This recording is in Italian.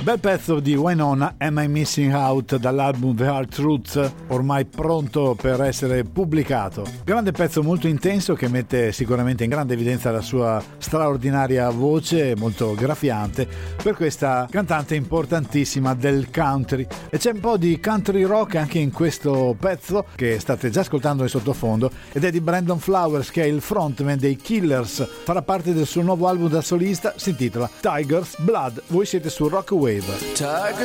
Bel pezzo di Wynonna, Am I Missing Out, dall'album The Hard Truth, ormai pronto per essere pubblicato. Grande pezzo molto intenso che mette sicuramente in grande evidenza la sua straordinaria voce, molto graffiante, per questa cantante importantissima del country. E c'è un po' di country rock anche in questo pezzo che state già ascoltando in sottofondo, ed è di Brandon Flowers, che è il frontman dei Killers. Farà parte del suo nuovo album da solista, si intitola Tiger's Blood. Voi siete su Rock Wave. Tiger